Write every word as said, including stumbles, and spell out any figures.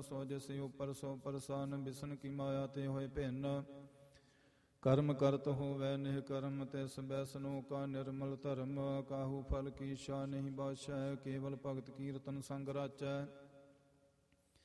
ਬਸਨੋ ਸੋ ਜਿਸ ਉਪਰ ਸੋ ਪ੍ਰਸੰਨ ਬਿਸਨ ਕੀ ਮਾਇਆ ਤੇ ਹੋਏ ਭਿੰਨ ਕਰਮ ਕਰਤ ਹੋਵੈ ਨਿਹ ਕਰਮ ਤਿਸ ਬੈਸਨੋ ਕਾ ਨਿਰਮਲ ਧਰਮ ਕਾਹੂ ਫਲ ਕੀ ਇੱਛਾ ਨਹੀਂ ਬਾਛੈ ਕੇਵਲ ਭਗਤ ਕੀਰਤਨ ਸੰਗ ਰਾਚੈ